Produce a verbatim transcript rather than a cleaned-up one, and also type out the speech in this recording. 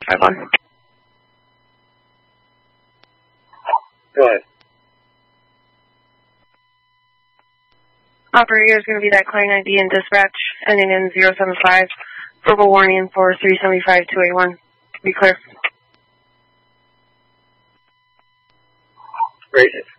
five one. Go ahead. Operator is going to be that client I D in dispatch, ending in zero seven five. Verbal warning for three seventy-five two eighty-one. Be clear. Great.